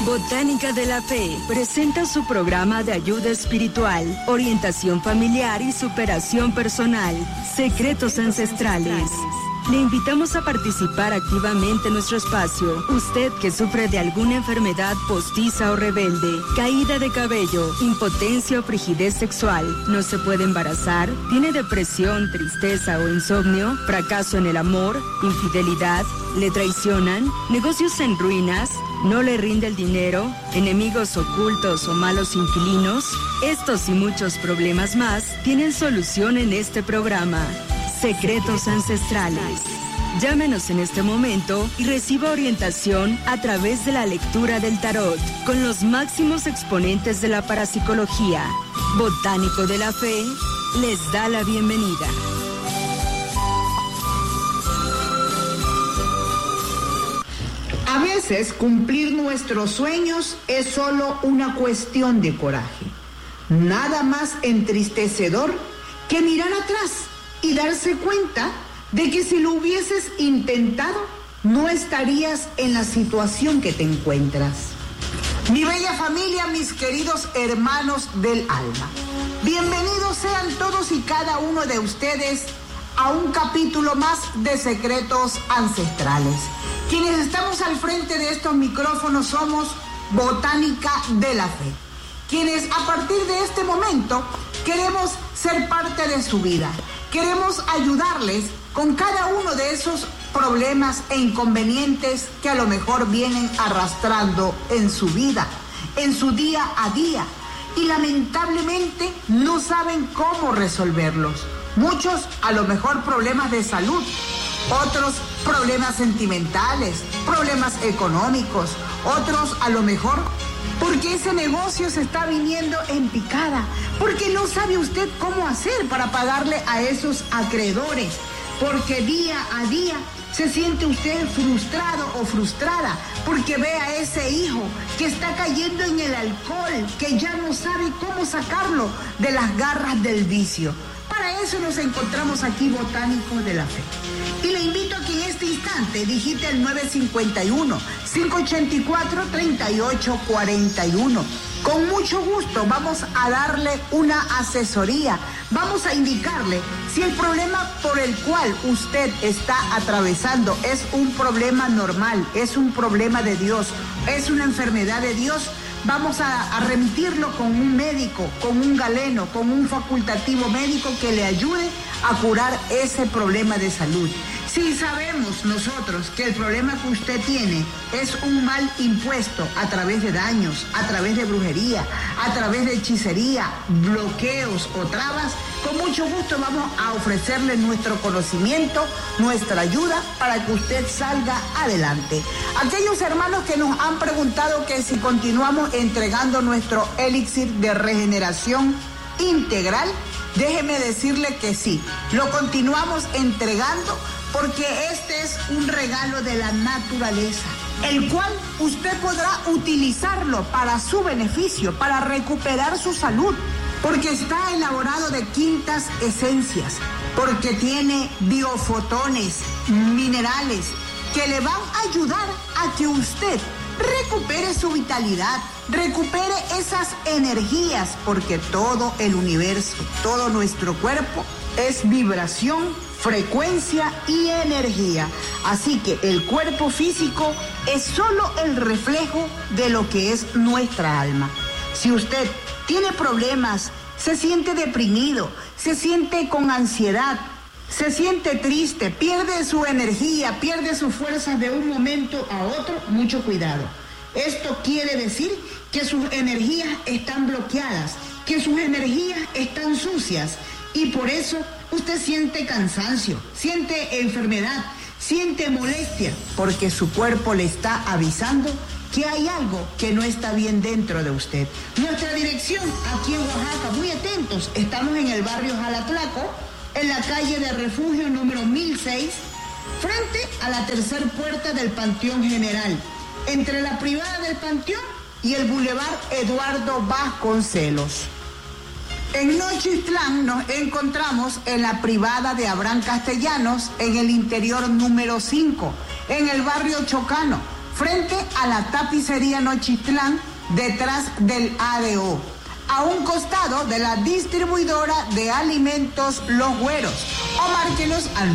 Botánica de la Fe presenta su programa de ayuda espiritual, orientación familiar y superación personal, Secretos Ancestrales. Le invitamos a participar activamente en nuestro espacio. Usted que sufre de alguna enfermedad postiza o rebelde, caída de cabello, impotencia o frigidez sexual, no se puede embarazar, tiene depresión, tristeza o insomnio, fracaso en el amor, infidelidad, le traicionan, negocios en ruinas, no le rinde el dinero, enemigos ocultos o malos inquilinos, estos y muchos problemas más tienen solución en este programa. Secretos Ancestrales. Llámenos en este momento y reciba orientación a través de la lectura del tarot con los máximos exponentes de la parapsicología. Botánico de la Fe les da la bienvenida. A veces cumplir nuestros sueños es solo una cuestión de coraje. Nada más entristecedor que mirar atrás y darse cuenta de que si lo hubieses intentado, no estarías en la situación que te encuentras. Mi bella familia, mis queridos hermanos del alma, bienvenidos sean todos y cada uno de ustedes a un capítulo más de Secretos Ancestrales. Quienes estamos al frente de estos micrófonos somos Botánica de la Fe, quienes a partir de este momento queremos ser parte de su vida. Queremos ayudarles con cada uno de esos problemas e inconvenientes que a lo mejor vienen arrastrando en su vida, en su día a día, y lamentablemente no saben cómo resolverlos. Muchos a lo mejor problemas de salud, otros problemas sentimentales, problemas económicos, otros a lo mejor porque ese negocio se está viniendo en picada, porque no sabe usted cómo hacer para pagarle a esos acreedores, porque día a día se siente usted frustrado o frustrada, porque ve a ese hijo que está cayendo en el alcohol, que ya no sabe cómo sacarlo de las garras del vicio. Para eso nos encontramos aquí, Botánicos de la Fe. Y le invito a que en este instante digite el 951-584-3841. Con mucho gusto vamos a darle una asesoría. Vamos a indicarle si el problema por el cual usted está atravesando es un problema normal, es un problema de Dios, es una enfermedad de Dios. Vamos a remitirlo con un médico, con un galeno, con un facultativo médico que le ayude a curar ese problema de salud. Si sabemos nosotros que el problema que usted tiene es un mal impuesto a través de daños, a través de brujería, a través de hechicería, bloqueos o trabas, con mucho gusto vamos a ofrecerle nuestro conocimiento, nuestra ayuda para que usted salga adelante. Aquellos hermanos que nos han preguntado que si continuamos entregando nuestro elixir de regeneración integral, déjeme decirle que sí, lo continuamos entregando porque este es un regalo de la naturaleza, el cual usted podrá utilizarlo para su beneficio, para recuperar su salud, porque está elaborado de quintas esencias, porque tiene biofotones, minerales, que le van a ayudar a que usted recupere su vitalidad, recupere esas energías, porque todo el universo, todo nuestro cuerpo es vibración, frecuencia y energía. Así que el cuerpo físico es solo el reflejo de lo que es nuestra alma. Si usted tiene problemas, se siente deprimido, se siente con ansiedad, se siente triste, pierde su energía, pierde sus fuerzas de un momento a otro, mucho cuidado. Esto quiere decir que sus energías están bloqueadas, que sus energías están sucias y por eso usted siente cansancio, siente enfermedad, siente molestia, porque su cuerpo le está avisando que hay algo que no está bien dentro de usted. Nuestra dirección aquí en Oaxaca, muy atentos, estamos en el barrio Jalatlaco, en la calle de Refugio número 1006, frente a la tercera puerta del Panteón General, entre la privada del Panteón y el Boulevard Eduardo Vasconcelos. En Nochistlán nos encontramos en la privada de Abraham Castellanos, en el interior número 5, en el barrio Chocano, frente a la tapicería Nochitlán, detrás del ADO, a un costado de la distribuidora de alimentos Los Güeros, o márquenos al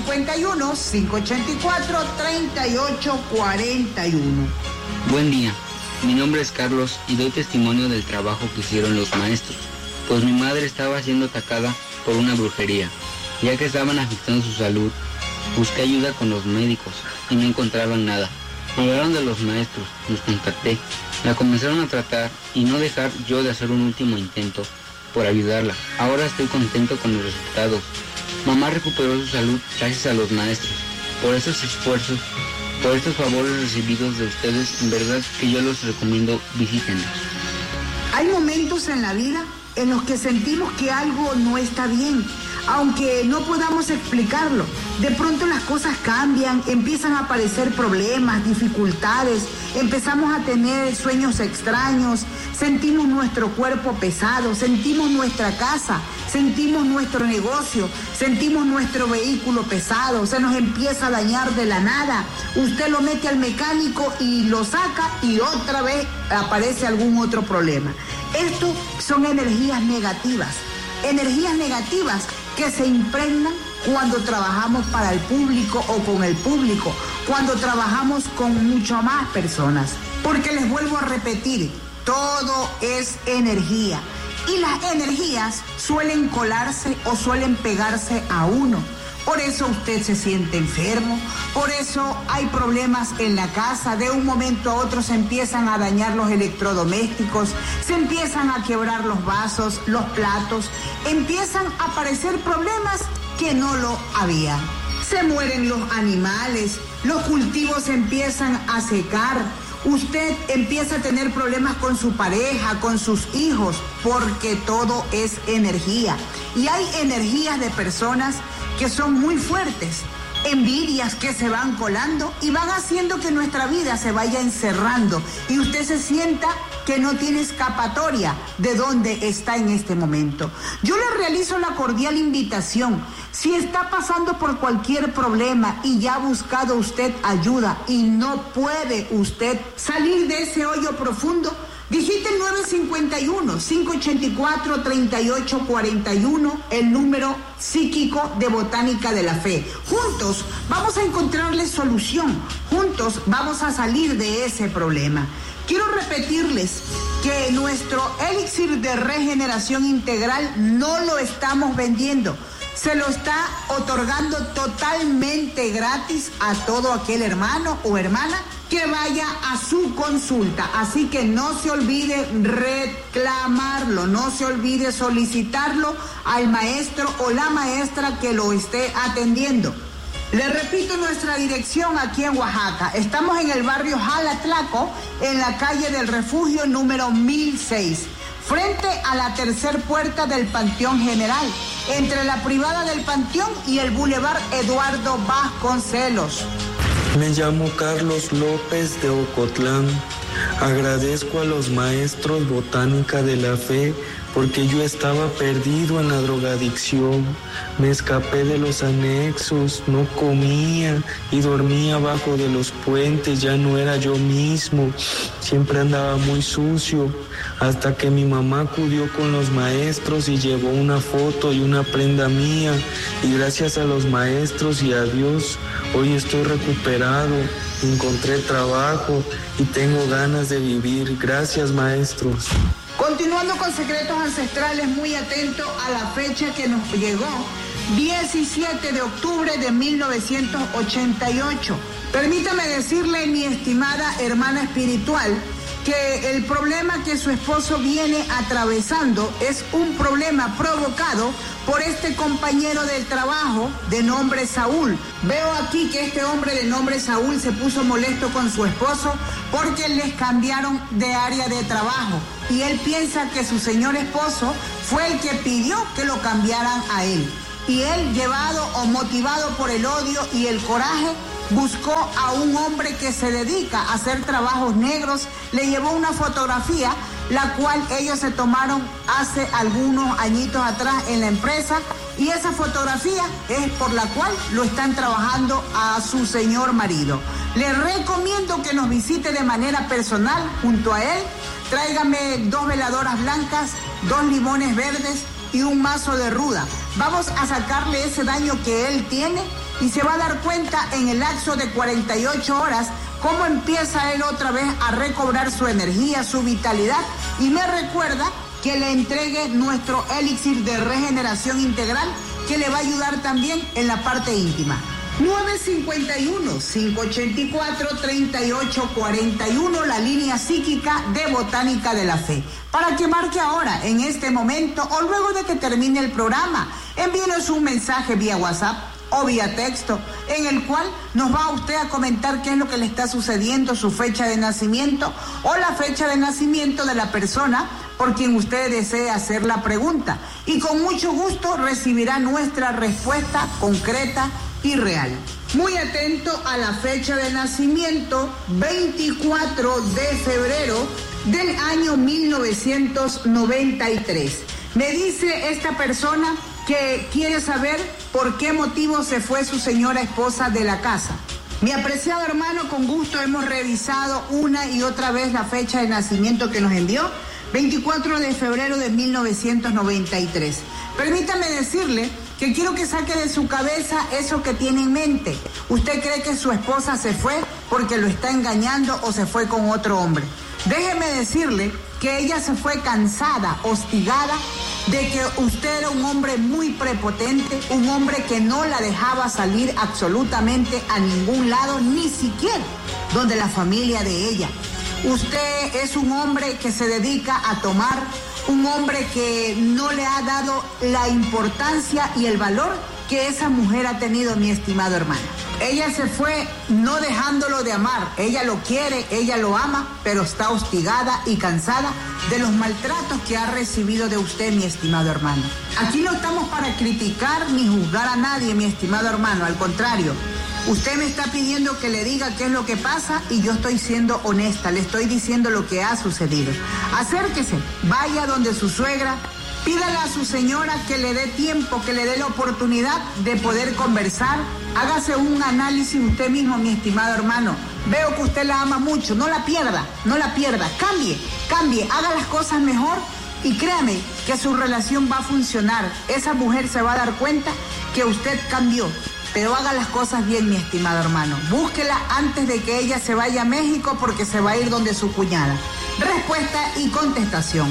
951-584-3841. Buen día, mi nombre es Carlos y doy testimonio del trabajo que hicieron los maestros, pues mi madre estaba siendo atacada por una brujería, ya que estaban afectando su salud. Busqué ayuda con los médicos y no encontraban nada. Me hablaron de los maestros, los contacté, la comenzaron a tratar y no dejar yo de hacer un último intento por ayudarla. Ahora estoy contento con los resultados. Mamá recuperó su salud gracias a los maestros. Por esos esfuerzos, por estos favores recibidos de ustedes, en verdad que yo los recomiendo, visítenlos. Hay momentos en la vida en los que sentimos que algo no está bien, aunque no podamos explicarlo. De pronto las cosas cambian, empiezan a aparecer problemas, dificultades, empezamos a tener sueños extraños, sentimos nuestro cuerpo pesado, sentimos nuestra casa, sentimos nuestro negocio, sentimos nuestro vehículo pesado, se nos empieza a dañar de la nada. Usted lo mete al mecánico y lo saca y otra vez aparece algún otro problema. Esto son energías negativas que se impregnan cuando trabajamos para el público o con el público, cuando trabajamos con mucho más personas. Porque les vuelvo a repetir, todo es energía. Y las energías suelen colarse o suelen pegarse a uno. Por eso usted se siente enfermo, por eso hay problemas en la casa, de un momento a otro se empiezan a dañar los electrodomésticos, se empiezan a quebrar los vasos, los platos, empiezan a aparecer problemas que no lo había. Se mueren los animales, los cultivos empiezan a secar, usted empieza a tener problemas con su pareja, con sus hijos, porque todo es energía. Y hay energías de personas que son muy fuertes, envidias que se van colando y van haciendo que nuestra vida se vaya encerrando y usted se sienta que no tiene escapatoria de dónde está en este momento. Yo le realizo la cordial invitación. Si está pasando por cualquier problema y ya ha buscado usted ayuda y no puede usted salir de ese hoyo profundo, digite el 951-584-3841, el número psíquico de Botánica de la Fe. Juntos vamos a encontrarle solución, juntos vamos a salir de ese problema. Quiero repetirles que nuestro elixir de regeneración integral no lo estamos vendiendo. Se lo está otorgando totalmente gratis a todo aquel hermano o hermana que vaya a su consulta. Así que no se olvide reclamarlo, no se olvide solicitarlo al maestro o la maestra que lo esté atendiendo. Le repito nuestra dirección aquí en Oaxaca. Estamos en el barrio Jalatlaco, en la calle del Refugio número 1006. Frente a la tercer puerta del Panteón General, entre la privada del Panteón y el Boulevard Eduardo Vasconcelos. Me llamo Carlos López de Ocotlán. Agradezco a los maestros Botánica de la Fe porque yo estaba perdido en la drogadicción. Me escapé de los anexos, no comía y dormía abajo de los puentes, ya no era yo mismo. Siempre andaba muy sucio, hasta que mi mamá acudió con los maestros y llevó una foto y una prenda mía. Y gracias a los maestros y a Dios, hoy estoy recuperado, encontré trabajo y tengo ganas de vivir. Gracias, maestros. Continuando con Secretos Ancestrales, muy atento a la fecha que nos llegó, 17 de octubre de 1988. Permítame decirle, mi estimada hermana espiritual, que el problema que su esposo viene atravesando es un problema provocado por este compañero del trabajo de nombre Saúl. Veo aquí que este hombre de nombre Saúl se puso molesto con su esposo porque les cambiaron de área de trabajo y él piensa que su señor esposo fue el que pidió que lo cambiaran a él. Y él, llevado o motivado por el odio y el coraje, buscó a un hombre que se dedica a hacer trabajos negros, le llevó una fotografía, la cual ellos se tomaron hace algunos añitos atrás en la empresa, y esa fotografía es por la cual lo están trabajando a su señor marido. Le recomiendo que nos visite de manera personal junto a él. Tráigame 2 veladoras blancas, 2 limones verdes y un mazo de ruda. Vamos a sacarle ese daño que él tiene y se va a dar cuenta en el lapso de 48 horas cómo empieza él otra vez a recobrar su energía, su vitalidad, y me recuerda que le entregue nuestro elixir de regeneración integral que le va a ayudar también en la parte íntima. 951-584-3841, la línea psíquica de Botánica de la Fe. Para que marque ahora, en este momento o luego de que termine el programa, envíenos un mensaje vía WhatsApp o vía texto, en el cual nos va usted a comentar qué es lo que le está sucediendo, su fecha de nacimiento o la fecha de nacimiento de la persona por quien usted desee hacer la pregunta. Y con mucho gusto recibirá nuestra respuesta concreta y real. Muy atento a la fecha de nacimiento, 24 de febrero del año 1993. Me dice esta persona que quiere saber por qué motivo se fue su señora esposa de la casa. Mi apreciado hermano, con gusto hemos revisado una y otra vez la fecha de nacimiento que nos envió, 24 de febrero de 1993. Permítame decirle que quiero que saque de su cabeza eso que tiene en mente. ¿Usted cree que su esposa se fue porque lo está engañando o se fue con otro hombre? Déjeme decirle que ella se fue cansada, hostigada, de que usted era un hombre muy prepotente, un hombre que no la dejaba salir absolutamente a ningún lado, ni siquiera donde la familia de ella. Usted es un hombre que se dedica a tomar, un hombre que no le ha dado la importancia y el valor que esa mujer ha tenido, mi estimado hermano. Ella se fue no dejándolo de amar, ella lo quiere, ella lo ama, pero está hostigada y cansada de los maltratos que ha recibido de usted, mi estimado hermano. Aquí no estamos para criticar ni juzgar a nadie, mi estimado hermano, al contrario. Usted me está pidiendo que le diga qué es lo que pasa y yo estoy siendo honesta, le estoy diciendo lo que ha sucedido. Acérquese, vaya donde su suegra, pídale a su señora que le dé tiempo, que le dé la oportunidad de poder conversar. Hágase un análisis usted mismo, mi estimado hermano. Veo que usted la ama mucho, no la pierda, cambie, haga las cosas mejor y créame que su relación va a funcionar. Esa mujer se va a dar cuenta que usted cambió. Pero haga las cosas bien, mi estimado hermano. Búsquela antes de que ella se vaya a México porque se va a ir donde su cuñada. Respuesta y contestación.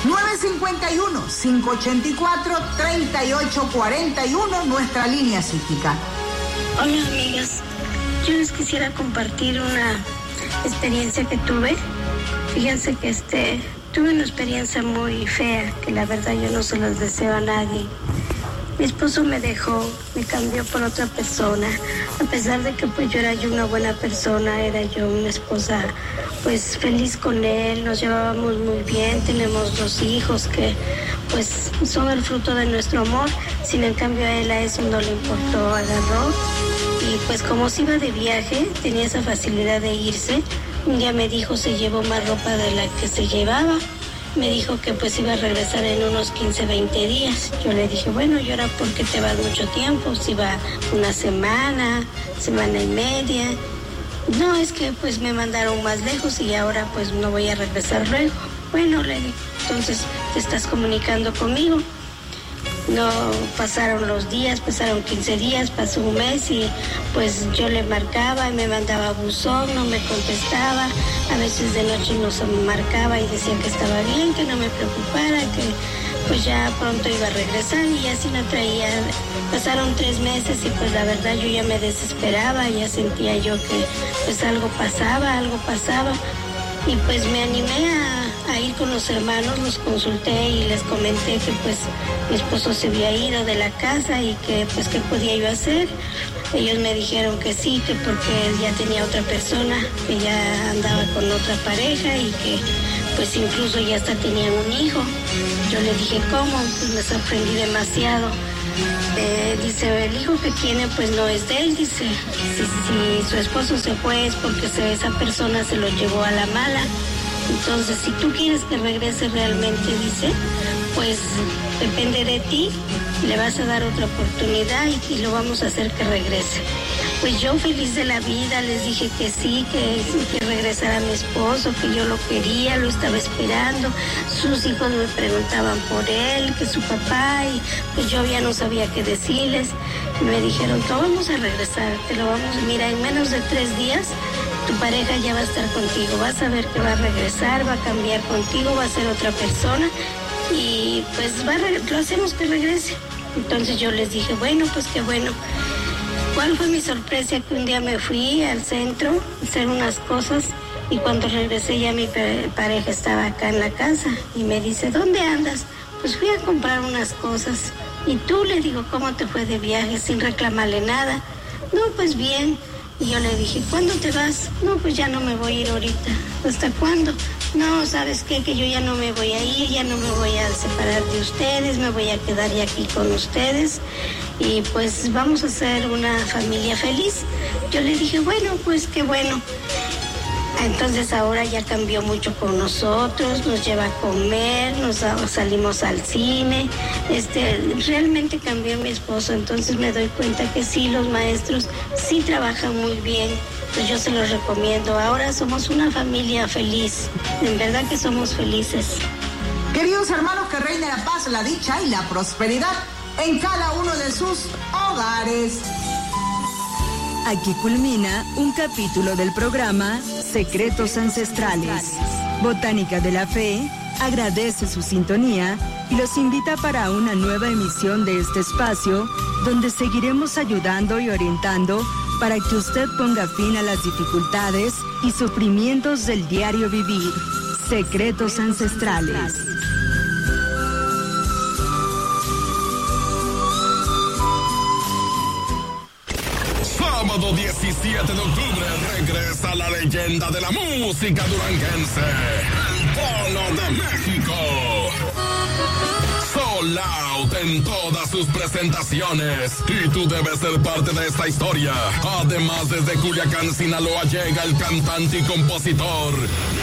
951-584-3841, nuestra línea psíquica. Hola, amigas. Yo les quisiera compartir una experiencia que tuve. Fíjense que tuve una experiencia muy fea, que la verdad yo no se las deseo a nadie. Mi esposo me dejó, me cambió por otra persona, a pesar de que pues yo era una buena persona, era yo una esposa pues feliz con él, nos llevábamos muy bien, tenemos 2 hijos que pues son el fruto de nuestro amor, sin en cambio a él a eso no le importó, agarró y pues como se iba de viaje, tenía esa facilidad de irse, un día me dijo se llevó más ropa de la que se llevaba. Me dijo que pues iba a regresar en unos 15, 20 días. Yo le dije, bueno, ¿y ahora por qué te vas mucho tiempo? Si va una semana y media. No, es que pues me mandaron más lejos y ahora pues no voy a regresar luego. Bueno, le dije, entonces te estás comunicando conmigo. No pasaron los días, pasaron 15 días, pasó un mes y pues yo le marcaba y me mandaba buzón, no me contestaba, a veces de noche no se me marcaba y decía que estaba bien, que no me preocupara, que pues ya pronto iba a regresar y así no traía. Pasaron 3 meses y pues la verdad yo ya me desesperaba, ya sentía yo que pues algo pasaba y pues me animé a ir con los hermanos, los consulté y les comenté que pues mi esposo se había ido de la casa y que pues qué podía yo hacer. Ellos me dijeron que sí, que porque él ya tenía otra persona, que ya andaba con otra pareja y que pues incluso ya hasta tenían un hijo. Yo le dije, ¿cómo? Pues me sorprendí demasiado. Dice, el hijo que tiene pues no es de él, dice, si su esposo se fue es porque esa persona se lo llevó a la mala. Entonces, si tú quieres que regrese realmente, dice, pues depende de ti, le vas a dar otra oportunidad y lo vamos a hacer que regrese. Pues yo feliz de la vida les dije que sí, que regresara mi esposo, que yo lo quería, lo estaba esperando. Sus hijos me preguntaban por él, que su papá, y pues yo ya no sabía qué decirles. Y me dijeron, no, vamos a regresar, mira, en menos de 3 días tu pareja ya va a estar contigo, vas a ver que va a regresar, va a cambiar contigo, va a ser otra persona y pues lo hacemos que regrese. Entonces yo les dije, bueno, pues qué bueno. ¿Cuál fue mi sorpresa? Que un día me fui al centro a hacer unas cosas y cuando regresé ya mi pareja estaba acá en la casa y me dice, ¿dónde andas? Pues fui a comprar unas cosas. Y tú, le digo, ¿cómo te fue de viaje? Sin reclamarle nada. No, pues bien. Y yo le dije, ¿cuándo te vas? No, pues ya no me voy a ir ahorita. ¿Hasta cuándo? No, ¿sabes qué? Que yo ya no me voy a ir, ya no me voy a separar de ustedes, me voy a quedar ya aquí con ustedes y pues vamos a ser una familia feliz. Yo le dije, bueno, pues qué bueno. Entonces ahora ya cambió mucho con nosotros, nos lleva a comer, salimos al cine, realmente cambió mi esposo, entonces me doy cuenta que sí, los maestros sí trabajan muy bien, pues yo se los recomiendo. Ahora somos una familia feliz, en verdad que somos felices. Queridos hermanos, que reine la paz, la dicha y la prosperidad en cada uno de sus hogares. Aquí culmina un capítulo del programa Secretos Ancestrales. Botánica de la Fe agradece su sintonía y los invita para una nueva emisión de este espacio donde seguiremos ayudando y orientando para que usted ponga fin a las dificultades y sufrimientos del diario vivir. Secretos Ancestrales. Sábado 17 de octubre regresa la leyenda de la música duranguense, el Polo de México. Sold out en todas sus presentaciones y tú debes ser parte de esta historia. Además, desde Culiacán, Sinaloa, llega el cantante y compositor